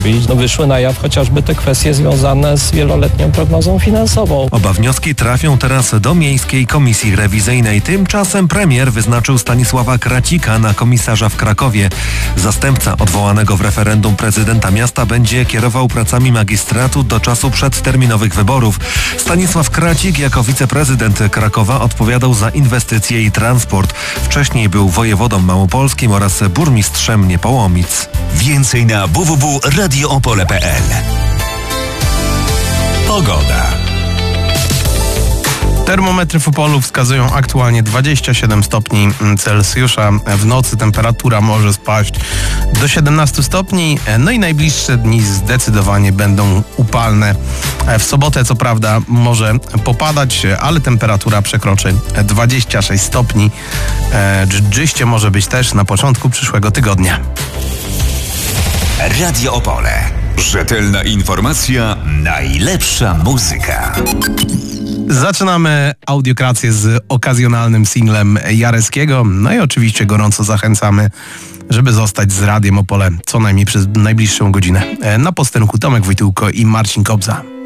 Wyszły na jaw chociażby te kwestie związane z wieloletnią prognozą finansową. Oba wnioski trafią teraz do Miejskiej Komisji Rewizyjnej. Tymczasem premier wyznaczył Stanisława Kracika na komisarza w Krakowie. Zastępca odwołanego w referendum prezydenta miasta będzie kierował pracami magistratu do czasu przedterminowych wyborów. Stanisław Kracik jako wiceprezydent Krakowa odpowiadał za inwestycje i transport. Wcześniej był wojewodą małopolskim oraz burmistrzem Niepołomic. Więcej na www.radioopole.pl. Pogoda. Termometry w Opolu wskazują aktualnie 27 stopni Celsjusza. W nocy temperatura może spaść do 17 stopni. No i najbliższe dni zdecydowanie będą upalne. W sobotę co prawda może popadać, ale temperatura przekroczy 26 stopni. Dżdżyście może być też na początku przyszłego tygodnia. Radio Opole. Rzetelna informacja, najlepsza muzyka. Zaczynamy audiokrację z okazjonalnym singlem Jareckiego. No i oczywiście gorąco zachęcamy, żeby zostać z Radiem Opole co najmniej przez najbliższą godzinę. Na posterunku Tomek Wojtyłko i Marcin Kobza.